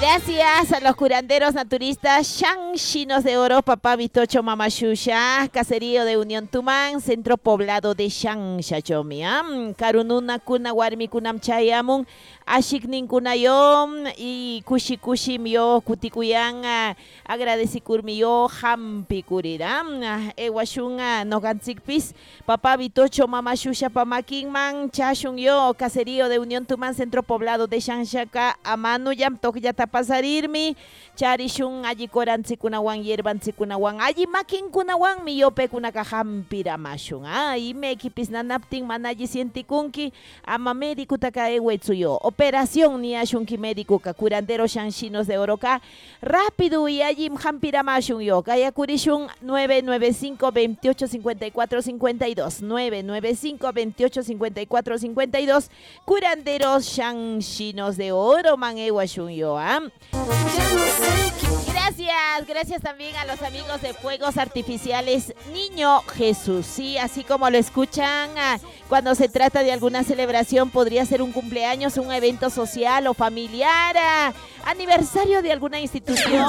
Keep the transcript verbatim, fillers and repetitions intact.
Gracias a los curanderos naturistas Shan Chinos de Oro, Papá Vitocho Mama Shusha, Caserío de Unión Tumán, Centro Poblado de Shan Shachomiam, Karununa Kuna Warmi Kunam Chayamun, Ashiknin Kunayom y Kushi Kushi Mio Kutikuyan, Agradecikur Mio Hampi Kuriram, Ewashunga Nogantzikpis, Papá Vitocho Mama Shusha Pamakinman, Chashun Yo, Caserío de Unión Tumán, Centro Poblado de Shan Shaka, Amanu Yam Tokyata Pasarirmi, Charishun allí Korantzikunawan, Yerbantzikunawan, allí Makinkunawan, Miyope Kunakahampiramashun, ah, y me equipis nanaptin manaji cientikunki, ama médico takaewetsuyo, operación ni ashunki médico ka curandero Shanchinos de Oroca, rápido y allí Mhampiramashun yo, Kayakurishun nueve nueve cinco, veintiocho cincuenta y cuatro cincuenta y dos, nueve nueve cinco, veintiocho cincuenta y cuatro cincuenta y dos, curanderos Shanchinos de Oro, man ewashun yo, ah. Gracias, gracias también a los amigos de Fuegos Artificiales Niño Jesús, sí, así como lo escuchan, cuando se trata de alguna celebración, podría ser un cumpleaños, un evento social o familiar, aniversario de alguna institución.